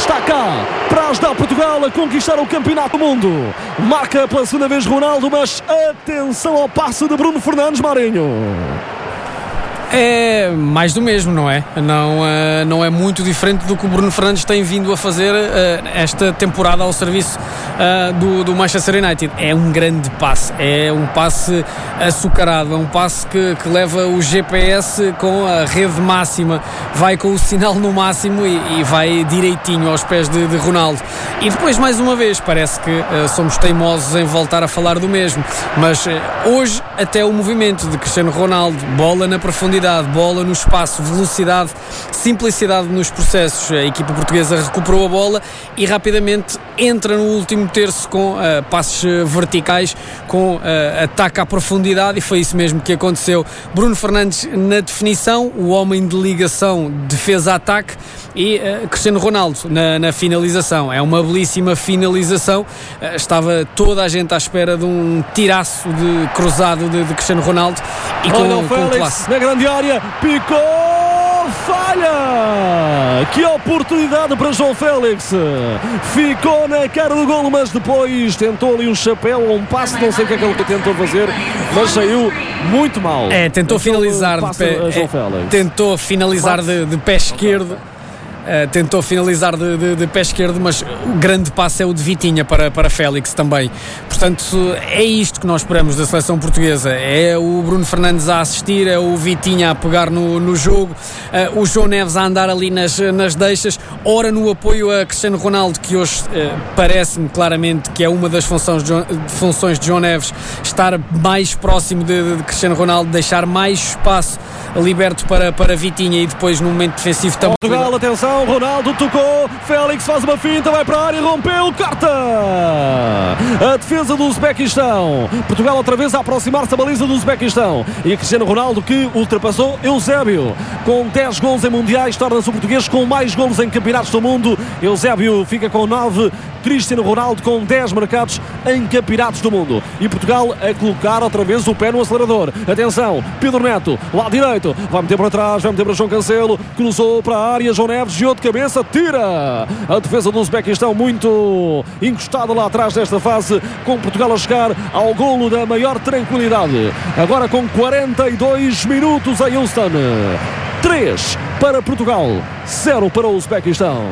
está cá para ajudar Portugal a conquistar o Campeonato do Mundo. Marca pela segunda vez Ronaldo, mas atenção ao passe de Bruno Fernandes, Marinho. É mais do mesmo, não é? Não é muito diferente do que o Bruno Fernandes tem vindo a fazer esta temporada ao serviço do Manchester United. É um grande passe, é um passe açucarado, é um passe que leva o GPS com a rede máxima, vai com o sinal no máximo e vai direitinho aos pés de Ronaldo. E depois, mais uma vez, parece que somos teimosos em voltar a falar do mesmo, mas hoje até o movimento de Cristiano Ronaldo, bola na profundidade, bola no espaço, velocidade, simplicidade nos processos. A equipa portuguesa recuperou a bola e rapidamente entra no último terço com passes verticais, com ataque à profundidade, e foi isso mesmo que aconteceu. Bruno Fernandes na definição, o homem de ligação defesa-ataque, e Cristiano Ronaldo na finalização. É uma belíssima finalização. Estava toda a gente à espera de um tiraço de cruzado de Cristiano Ronaldo, e com classe. Na grande área, picou, falha! Que oportunidade para João Félix! Ficou na cara do golo, mas depois tentou ali um chapéu ou um passe, não sei o que é que ele tentou fazer, mas saiu muito mal. Tentou finalizar de pé, tentou finalizar de pé esquerdo. Tentou finalizar de pé esquerdo, mas o grande passe é o de Vitinha para Félix também. Portanto, é isto que nós esperamos da seleção portuguesa. É o Bruno Fernandes a assistir, é o Vitinha a pegar no jogo, o João Neves a andar ali nas deixas, ora no apoio a Cristiano Ronaldo, que hoje parece-me claramente que é uma das funções de João Neves, estar mais próximo de Cristiano Ronaldo, deixar mais espaço liberto para Vitinha, e depois no momento defensivo também. Portugal, atenção, Ronaldo tocou, Félix faz uma finta, vai para a área, rompeu, corta! A defesa do Uzbequistão. Portugal outra vez a aproximar-se da baliza do Uzbequistão, e Cristiano Ronaldo, que ultrapassou Eusébio com 10 golos em mundiais, torna-se o português com mais golos em campeonatos do mundo. Eusébio fica com 9, Cristiano Ronaldo com 10 marcados em campeonatos do mundo, e Portugal a colocar outra vez o pé no acelerador. Atenção, Pedro Neto, lado direito, vai meter para trás, vai meter para João Cancelo, cruzou para a área, João Neves, de cabeça, tira! A defesa do Uzbequistão muito encostada lá atrás desta fase, com Portugal a chegar ao golo da maior tranquilidade. Agora com 42 minutos em Houston. 3 para Portugal, 0 para o Uzbequistão.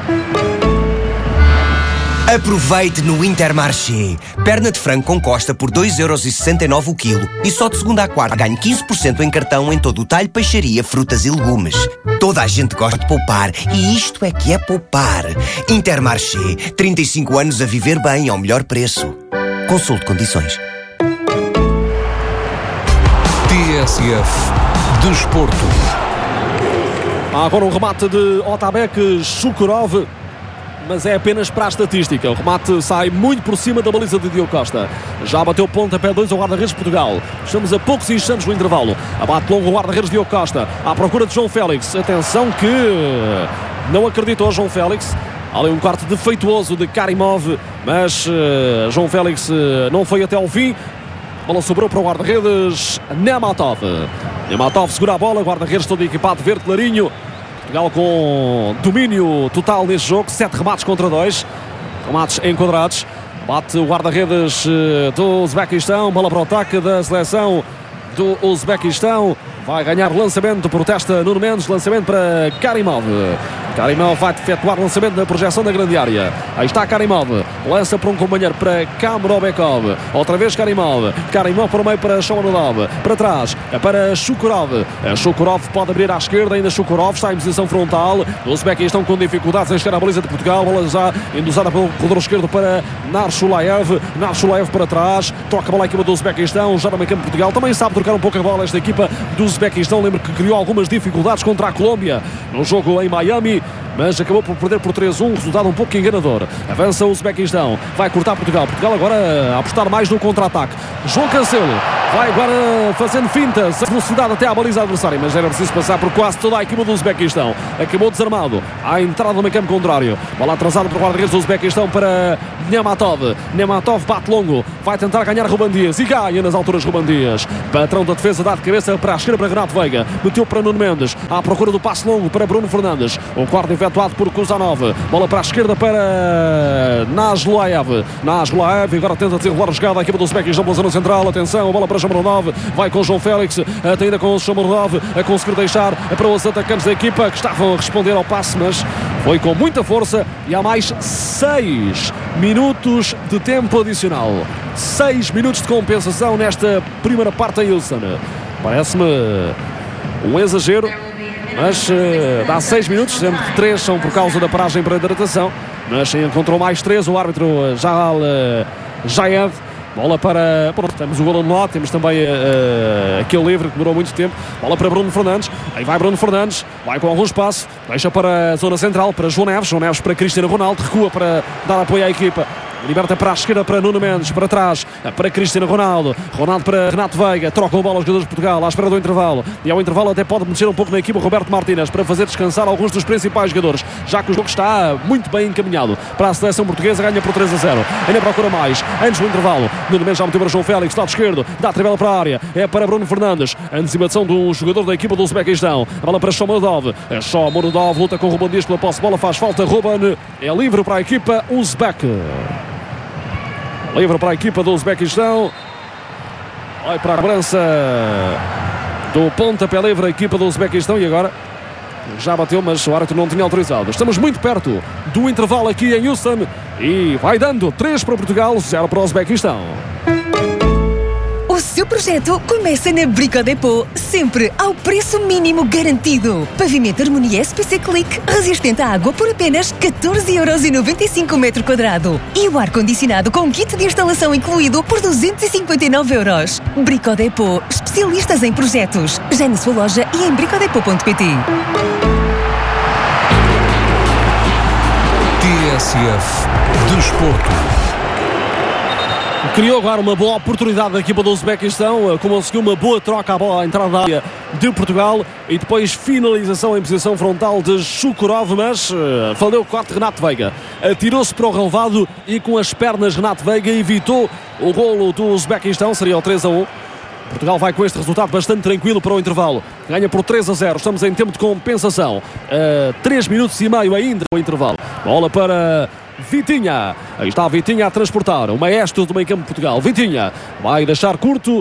Aproveite no Intermarché. Perna de frango com costa por 2,69€ o quilo. E só de segunda à quarta ganhe 15% em cartão em todo o talho, peixaria, frutas e legumes. Toda a gente gosta de poupar, e isto é que é poupar. Intermarché. 35 anos a viver bem ao melhor preço. Consulte condições. TSF Desporto. Agora um remate de Otabek Shukurov, mas é apenas para a estatística. O remate sai muito por cima da baliza de Diogo Costa. Já bateu pontapé 2 ao guarda-redes de Portugal. Estamos a poucos instantes no intervalo. Abate longo o guarda-redes Diogo Costa, à procura de João Félix. Atenção que não acreditou João Félix. Há ali um corte defeituoso de Karimov, mas João Félix não foi até ao fim. A bola sobrou para o guarda-redes Nematov. Nematov segura a bola, guarda-redes todo equipado verde clarinho. Portugal com domínio total neste jogo, 7 remates contra 2, remates enquadrados. Bate o guarda-redes do Uzbequistão, bola para o ataque da seleção do Uzbequistão. Vai ganhar lançamento, protesta Nuno Mendes, lançamento para Karimov. Karimov vai efetuar lançamento na projeção da grande área. Aí está Karimov, lança para um companheiro, para Kamrobekov. Outra vez Karimov, Karimov para o meio para Shomanudov, para trás para Shukurov. Shukurov pode abrir à esquerda, ainda Shukurov está em posição frontal. Os Uzbequistão com dificuldades em chegar à baliza de Portugal. Bola já induzada pelo corredor esquerdo para Narshulaev. Narshulaev para trás, troca a bola a equipa do Uzbequistão, já no meio campo de Portugal. Também sabe trocar um pouco a bola esta equipa do Uzbequistão. Lembro que criou algumas dificuldades contra a Colômbia no jogo em Miami, mas acabou por perder por 3-1, resultado um pouco enganador. Avança o Uzbequistão, vai cortar Portugal. Portugal agora a apostar mais no contra-ataque. João Cancelo vai agora fazendo fintas, a velocidade até à baliza adversária, mas era preciso passar por quase toda a equipa do Uzbequistão. Acabou desarmado à entrada do meio campo contrário. Bola atrasada para o guarda-redes do Uzbequistão para Nematov. Nematov bate longo, vai tentar ganhar Ruben Dias e ganha nas alturas Ruben Dias. Patrão da defesa dá de cabeça para a esquerda para Renato Veiga. Meteu para Nuno Mendes, à procura do passe longo para Bruno Fernandes. O quarto investe efetuado por Kuzanov. Bola para a esquerda para Nazlaev. Agora tenta desenrolar a jogada. A equipa do Uzbequistão pela zona central. Atenção, a bola para Shomurodov. Vai com João Félix. Até ainda com o Shomurodov a conseguir deixar para os atacantes da equipa que estavam a responder ao passe, mas foi com muita força. E há mais 6 minutos de tempo adicional. 6 minutos de compensação nesta primeira parte em Houston. Parece-me um exagero, mas dá 6 minutos, sendo que 3 são por causa da paragem para a hidratação, mas encontrou mais 3 o árbitro Jal Jaed. Bola para... Pronto, temos o gol anulado, temos também aquele livre que demorou muito tempo. Bola para Bruno Fernandes, aí vai Bruno Fernandes, vai com algum espaço, deixa para a zona central, para João Neves para Cristiano Ronaldo, recua para dar apoio à equipa. Liberta para a esquerda para Nuno Mendes, para trás para Cristiano Ronaldo para Renato Veiga, trocam a bola os jogadores de Portugal à espera do intervalo, e ao intervalo até pode mexer um pouco na equipa Roberto Martínez para fazer descansar alguns dos principais jogadores, já que o jogo está muito bem encaminhado para a seleção portuguesa. Ganha por 3-0, ainda procura mais antes do intervalo. Nuno Mendes já meteu para João Félix, lado esquerdo, dá a trivela para a área, é para Bruno Fernandes, antecipação de um jogador da equipa do Uzbequistão. A bola para Shomurodov, Shomurodov luta com o Ruben Dias pela posse de bola, faz falta. Ruben é livre para a equipa Uzbek. Livre para a equipa do Uzbequistão. Vai para a cobrança do pontapé livre a equipa do Uzbequistão. E agora já bateu, mas o árbitro não tinha autorizado. Estamos muito perto do intervalo aqui em Houston. E vai dando 3 para Portugal, 0 para o Uzbequistão. O seu projeto começa na Brico Dépôt, sempre ao preço mínimo garantido. Pavimento Harmonia SPC Click, resistente à água por apenas 14,95€ o metro quadrado. E o ar-condicionado com kit de instalação incluído por 259€. Brico Dépôt, especialistas em projetos. Já na sua loja e em bricodepot.pt. TSF Desporto. Criou agora uma boa oportunidade da equipa do Uzbequistão, conseguiu uma boa troca à bola à entrada da área de Portugal e depois finalização em posição frontal de Shukurov, mas falhou o corte de Renato Veiga. Atirou-se para o relvado e com as pernas Renato Veiga evitou o golo do Uzbequistão, seria o 3-1. Portugal vai com este resultado bastante tranquilo para o intervalo. Ganha por 3-0. Estamos em tempo de compensação. 3 minutos e meio ainda no intervalo. Bola para Vitinha. Aí está Vitinha a transportar. O maestro do meio campo de Portugal. Vitinha vai deixar curto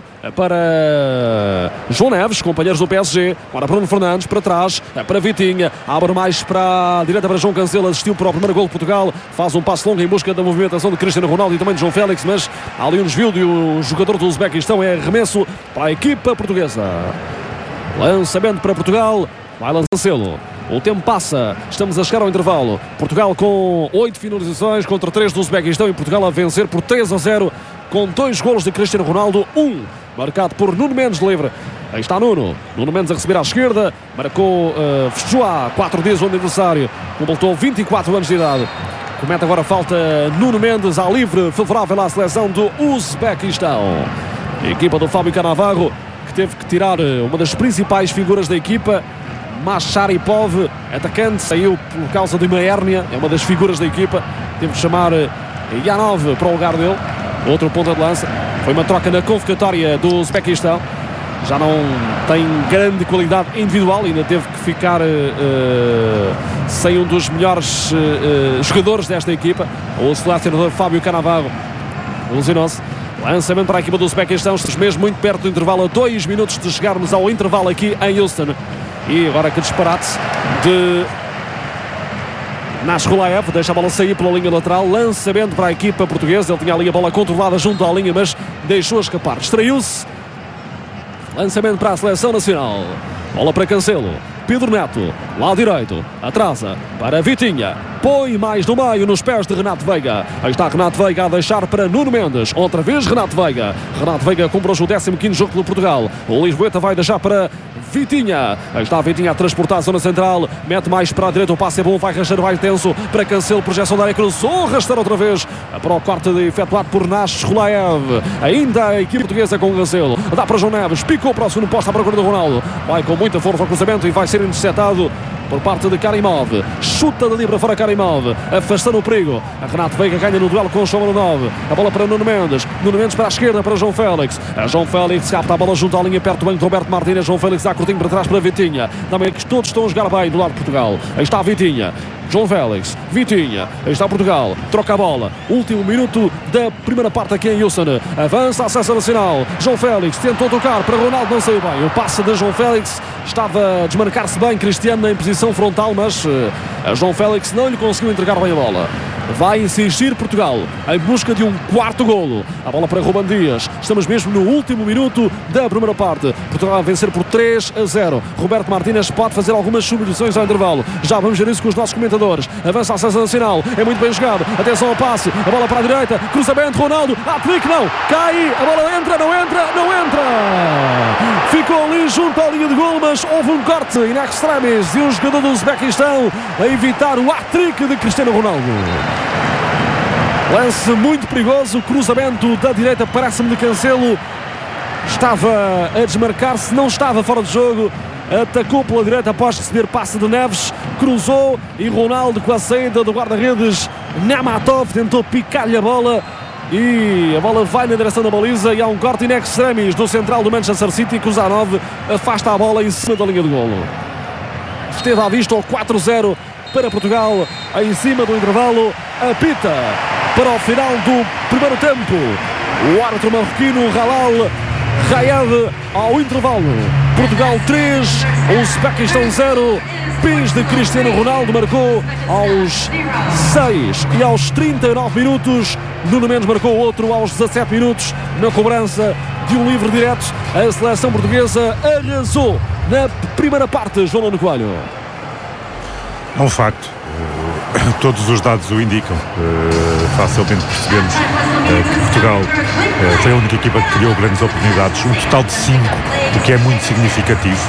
para João Neves, companheiros do PSG. Agora Bruno Fernandes para trás. Para Vitinha. Abre mais para a direita para João Cancelo. Assistiu para o primeiro gol de Portugal. Faz um passo longo em busca da movimentação de Cristiano Ronaldo e também de João Félix. Mas há ali um desvio de um jogador do Uzbequistão. É arremesso para a equipa portuguesa. Lançamento para Portugal. Vai Cancelo. O tempo passa, estamos a chegar ao intervalo. Portugal com 8 finalizações contra 3 do Uzbequistão e Portugal a vencer por 3-0 com 2 golos de Cristiano Ronaldo, marcado por Nuno Mendes de livre. Aí está Nuno Mendes a receber à esquerda, marcou fechou há 4 dias o aniversário, completou 24 anos de idade. Comete agora falta Nuno Mendes à livre, favorável à seleção do Uzbequistão. A equipa do Fábio Cannavaro, que teve que tirar uma das principais figuras da equipa, Masharipov, atacante, saiu por causa de uma hérnia, é uma das figuras da equipa, teve que chamar Yanov para o lugar dele, outro ponta de lança. Foi uma troca na convocatória do Uzbequistão, já não tem grande qualidade individual, ainda teve que ficar sem um dos melhores jogadores desta equipa, o selecionador Fábio Cannavaro ilusionou-se. Lançamento para a equipa do Uzbequistão, estamos mesmo muito perto do intervalo, a 2 minutos de chegarmos ao intervalo aqui em Houston. E agora que disparate de Nasrulaev, deixa a bola sair pela linha lateral, lançamento para a equipa portuguesa. Ele tinha ali a bola controlada junto à linha, mas deixou escapar, distraiu-se. Lançamento para a seleção nacional, bola para Cancelo. Pedro Neto, lado direito, atrasa para Vitinha, põe mais no meio nos pés de Renato Veiga. Aí está Renato Veiga a deixar para Nuno Mendes, outra vez Renato Veiga cumpre hoje o 15º jogo pelo Portugal. O Lisboeta vai deixar para Vitinha, aí está Vitinha a transportar a zona central, mete mais para a direita, o passe é bom, vai rachar, vai tenso para Cancelo, projeção da área, cruzou, arrastar outra vez para o corte efetuado por Nasrulaev. Ainda a equipe portuguesa com Cancelo, dá para João Neves, picou para o segundo posto à procura do Ronaldo, vai com muita força ao cruzamento e vai ser interceptado por parte de Karimov. Chuta de livre fora Karimov, afastando o perigo. A Renato Veiga ganha no duelo com o Shomurodov. A bola para Nuno Mendes para a esquerda para João Félix. João Félix capta a bola junto à linha, perto do banco de Roberto Martínez. João Félix dá curtinho para trás para Vitinha. Também que todos estão a jogar bem do lado de Portugal. Aí está a Vitinha. João Félix, Vitinha, aí está Portugal, troca a bola, último minuto da primeira parte aqui em Houston, avança a seleção nacional, João Félix tentou tocar para Ronaldo, não saiu bem, o passe de João Félix estava a desmarcar-se bem, Cristiano em posição frontal, mas João Félix não lhe conseguiu entregar bem a bola. Vai insistir Portugal em busca de um quarto golo. A bola para Ruben Dias. Estamos mesmo no último minuto da primeira parte. Portugal a vencer por 3-0. Roberto Martínez pode fazer algumas substituições ao intervalo. Já vamos ver isso com os nossos comentadores. Avança a seleção nacional. É muito bem jogado. Atenção ao passe. A bola para a direita. Cruzamento. Ronaldo. Hat-trick. Não. Cai. A bola entra. Não entra. Não entra. Ficou ali junto à linha de golo, mas houve um corte in extremis e um jogador do Uzbequistão a evitar o hat-trick de Cristiano Ronaldo. Lance muito perigoso, cruzamento da direita, parece-me de Cancelo. Estava a desmarcar-se, não estava fora de jogo. Atacou pela direita após receber passe de Neves, cruzou e Ronaldo, com a saída do guarda-redes Nematov, tentou picar-lhe a bola e a bola vai na direção da baliza e há um corte in extremis do central do Manchester City. Kuzanov afasta a bola em cima da linha de golo. Esteve à vista ao 4-0 para Portugal, em cima do intervalo, apita para o final do primeiro tempo o árbitro marroquino Halal Rayad. Ao intervalo, Portugal 3, Uzbequistão 0. Pins de Cristiano Ronaldo marcou aos 6 e aos 39 minutos. Nuno Mendes marcou outro aos 17 minutos na cobrança de um livre direto. A seleção portuguesa arrasou na primeira parte. João Nuno Coelho. É um facto, todos os dados o indicam, facilmente percebemos que Portugal foi a única equipa que criou grandes oportunidades, um total de 5, o que é muito significativo.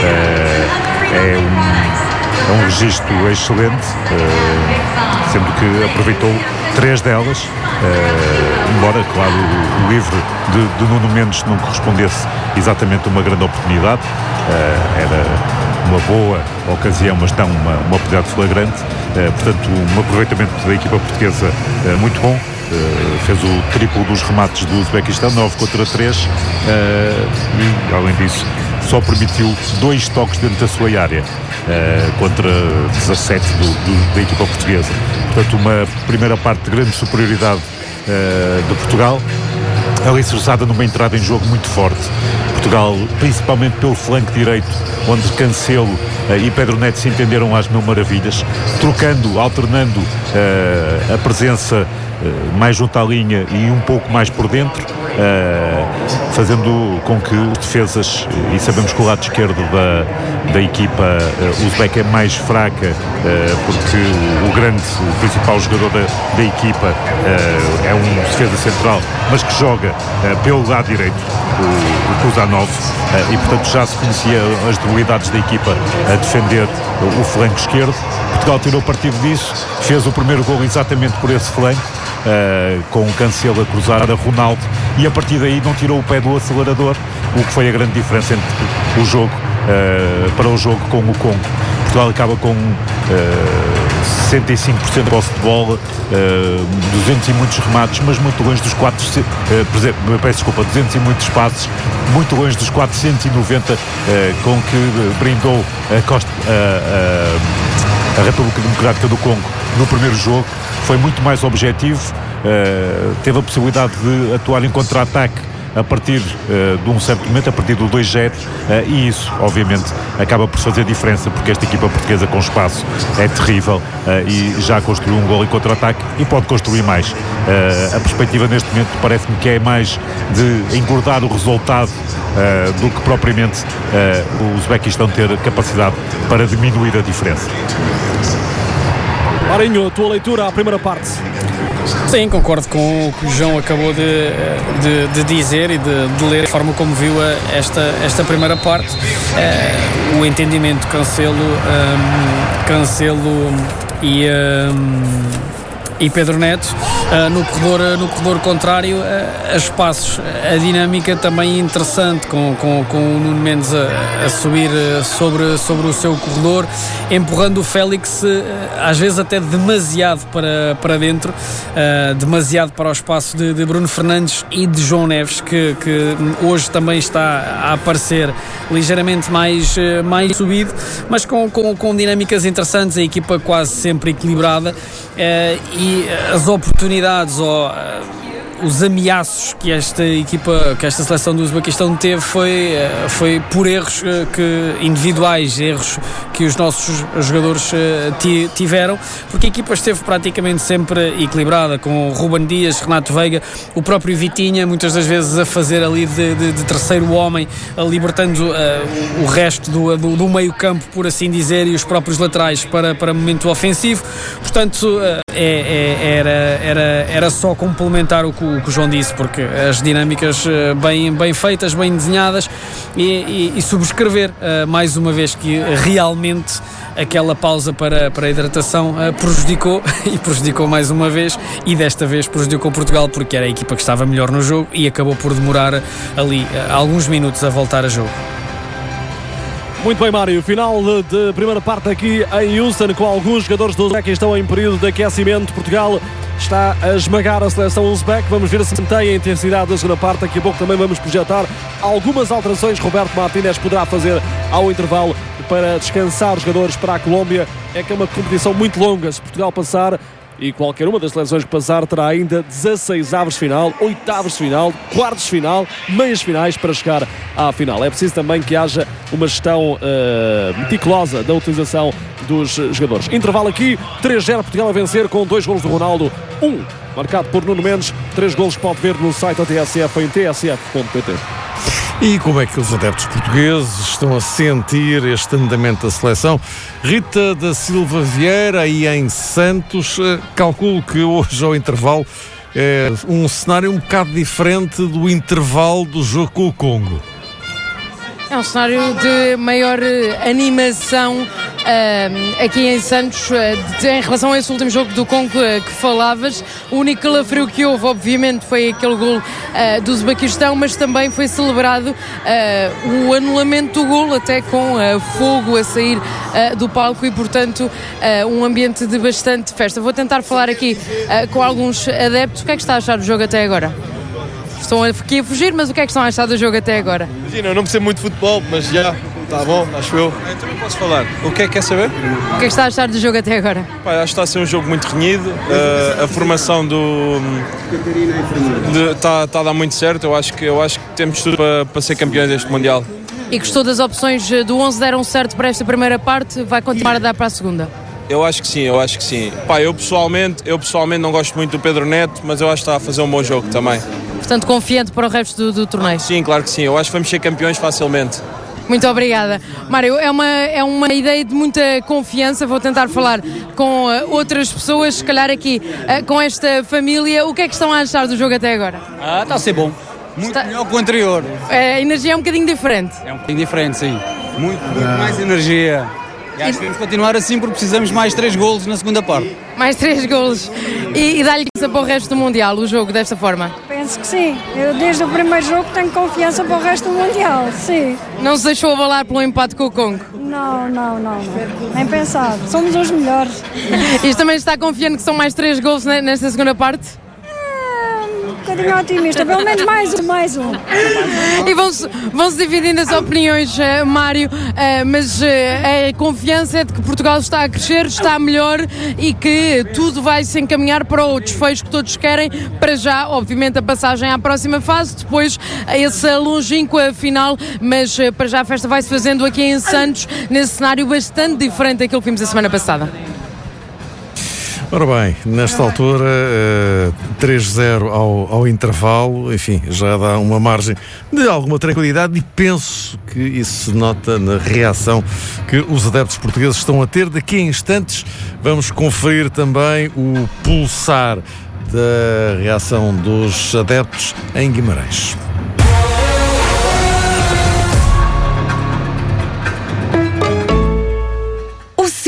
É um registro excelente, sendo que aproveitou 3 delas, embora, claro, o livre de Nuno Mendes não correspondesse exatamente a uma grande oportunidade, era uma boa ocasião, mas não uma oportunidade flagrante. Portanto, um aproveitamento da equipa portuguesa muito bom. Fez o triplo dos remates do Uzbequistão, 9-3, e além disso só permitiu 2 toques dentro da sua área, contra 17 da equipa portuguesa. Portanto, uma primeira parte de grande superioridade de Portugal, alicerçada numa entrada em jogo muito forte. Portugal, principalmente pelo flanco direito, onde Cancelo e Pedro Neto se entenderam às mil maravilhas, trocando, alternando a presença mais junto à linha e um pouco mais por dentro, fazendo com que os defesas, e sabemos que o lado esquerdo da equipa uzbeca é mais fraca, porque o principal jogador da equipa é um defesa central, mas que joga pelo lado direito, o Kuzanov, e portanto já se conhecia as debilidades da equipa a defender o flanco esquerdo. Portugal tirou partido disso, fez o primeiro golo exatamente por esse flanco, com o Cancelo a cruzar a Ronaldo, e a partir daí não tirou o pé do acelerador, o que foi a grande diferença entre o jogo para o jogo com o Congo. Portugal acaba com 65% de posse de bola, 200 e muitos remates, mas muito longe dos 200 e muitos passes, muito longe dos 490 com que brindou a República Democrática do Congo no primeiro jogo. Foi muito mais objetivo, teve a possibilidade de atuar em contra-ataque a partir de um certo momento, a partir do 2-0, e isso obviamente acaba por fazer diferença, porque esta equipa portuguesa com espaço é terrível, e já construiu um gol em contra-ataque e pode construir mais. A perspectiva neste momento parece-me que é mais de engordar o resultado do que propriamente o Uzbequistão ter capacidade para diminuir a diferença. Marinho, a tua leitura à primeira parte. Sim, concordo com o que o João acabou de dizer e de ler, a forma como viu esta primeira parte. O entendimento Cancelo e e Pedro Neto. No corredor contrário, a espaços, a dinâmica também interessante, com o Nuno Mendes a subir sobre o seu corredor, empurrando o Félix às vezes até demasiado para dentro, demasiado para o espaço de Bruno Fernandes e de João Neves, que hoje também está a aparecer ligeiramente mais subido, mas com dinâmicas interessantes, a equipa quase sempre equilibrada, e as oportunidades ou os ameaços que esta seleção do Uzbequistão teve foi por erros individuais, erros que os nossos jogadores tiveram, porque a equipa esteve praticamente sempre equilibrada, com Ruben Dias, Renato Veiga, o próprio Vitinha, muitas das vezes a fazer ali de terceiro homem, libertando o resto do meio campo, por assim dizer, e os próprios laterais para momento ofensivo. Portanto, era só complementar o que o João disse, porque as dinâmicas bem feitas, bem desenhadas, e subscrever mais uma vez que realmente aquela pausa para a hidratação prejudicou mais uma vez, e desta vez prejudicou Portugal, porque era a equipa que estava melhor no jogo e acabou por demorar ali alguns minutos a voltar a jogo. Muito bem, Mário, final de primeira parte aqui em Houston, com alguns jogadores do Uzbek que estão em período de aquecimento. Portugal está a esmagar a seleção Uzbek. Vamos ver se mantém a intensidade da segunda parte. Daqui a pouco também vamos projetar algumas alterações. Roberto Martínez poderá fazer ao intervalo para descansar os jogadores para a Colômbia. É que é uma competição muito longa. Se Portugal passar, e qualquer uma das seleções que passar, terá ainda 16 avos de final, 8avos de final, quartos de final, meias finais para chegar à final. É preciso também que haja uma gestão meticulosa da utilização dos jogadores. Intervalo aqui, 3-0, Portugal a vencer com 2 golos do Ronaldo, 1 marcado por Nuno Mendes, 3 golos que pode ver no site da TSF em tsf.pt. E como é que os adeptos portugueses estão a sentir este andamento da seleção? Rita da Silva Vieira, aí em Santos, calculo que hoje ao intervalo é um cenário um bocado diferente do intervalo do jogo com o Congo. É um cenário de maior animação aqui em Santos, em relação a esse último jogo do Congo que falavas. O único calafrio que houve, obviamente, foi aquele gol do Uzbequistão, mas também foi celebrado o anulamento do gol, até com fogo a sair do palco, e, portanto, um ambiente de bastante festa. Vou tentar falar aqui com alguns adeptos. O que é que está a achar do jogo até agora? Estão aqui a fugir, mas o que é que estão a achar do jogo até agora? Imagina, eu não percebo muito de futebol, mas já, está bom, acho eu. Eu também posso falar. O que é que quer saber? O que é que está a achar do jogo até agora? Pai, acho que está a ser um jogo muito renhido. A formação está a dar muito certo. Eu acho que temos tudo para ser campeões deste Mundial. E gostou das opções do 11 deram certo para esta primeira parte? Vai continuar a dar para a segunda? Eu acho que sim. Pai, eu pessoalmente não gosto muito do Pedro Neto, mas eu acho que está a fazer um bom jogo também. Portanto, confiante para o resto do torneio? Sim, claro que sim. Eu acho que vamos ser campeões facilmente. Muito obrigada. Mário, é uma ideia de muita confiança. Vou tentar falar com outras pessoas, se calhar aqui com esta família. O que é que estão a achar do jogo até agora? Está a ser bom. Muito melhor que o anterior. A energia é um bocadinho diferente. É um bocadinho diferente, sim. Muito mais energia. E acho que temos que continuar assim, porque precisamos mais 3 golos na segunda parte. Mais 3 golos. E dá-lhe confiança para o resto do Mundial, o jogo, desta forma? Penso que sim. Eu desde o primeiro jogo tenho confiança para o resto do Mundial, sim. Não se deixou abalar pelo empate com o Congo? Não. Nem pensar. Somos os melhores. Isto também está confiante que são mais 3 golos nesta segunda parte? Um bocadinho otimista, pelo menos mais um. E vão-se dividindo as opiniões, Mário, mas a confiança é de que Portugal está a crescer, está melhor, e que tudo vai se encaminhar para o desfecho que todos querem. Para já, obviamente, a passagem à próxima fase, depois essa longínqua final, mas para já a festa vai-se fazendo aqui em Santos, nesse cenário bastante diferente daquilo que vimos a semana passada. Ora bem, nesta altura 3-0 ao intervalo, enfim, já dá uma margem de alguma tranquilidade, e penso que isso se nota na reação que os adeptos portugueses estão a ter. Daqui a instantes vamos conferir também o pulsar da reação dos adeptos em Guimarães.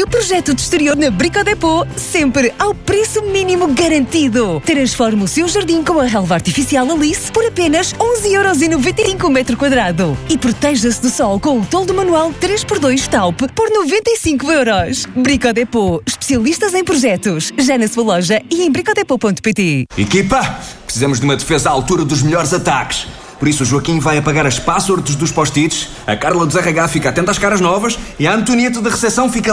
seu projeto de exterior na Brico Dépôt, sempre ao preço mínimo garantido. Transforme o seu jardim com a relva artificial Alice por apenas 11,95€ o metro quadrado. E proteja-se do sol com o toldo manual 3x2 Taup por 95€. Brico Dépôt, especialistas em projetos. Já na sua loja e em bricodepot.pt. Equipa, precisamos de uma defesa à altura dos melhores ataques. Por isso o Joaquim vai apagar as passwords dos post-its, a Carla dos RH fica atenta às caras novas e a Antonieta da recepção fica